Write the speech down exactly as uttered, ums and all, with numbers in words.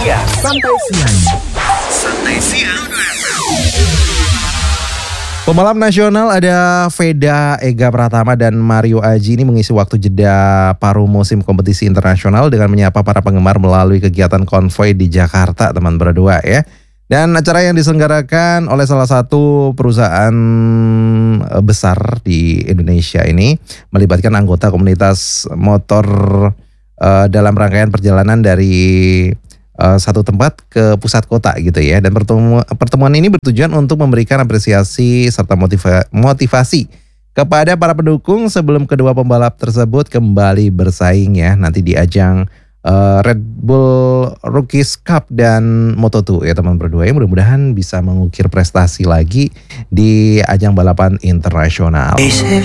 siang. Santai siang. Santai siang. Pembalap nasional ada Veda Ega Pratama dan Mario Aji ini mengisi waktu jeda paruh musim kompetisi internasional dengan menyapa para penggemar melalui kegiatan konvoi di Jakarta, teman berdua ya. Dan acara yang diselenggarakan oleh salah satu perusahaan besar di Indonesia ini melibatkan anggota komunitas motor uh, dalam rangkaian perjalanan dari uh, satu tempat ke pusat kota gitu ya. Dan pertemuan, pertemuan ini bertujuan untuk memberikan apresiasi serta motiva, motivasi kepada para pendukung sebelum kedua pembalap tersebut kembali bersaing ya nanti di ajang Uh, Red Bull Rookies Cup dan Moto dua ya teman berdua ya, mudah-mudahan bisa mengukir prestasi lagi di ajang balapan internasional.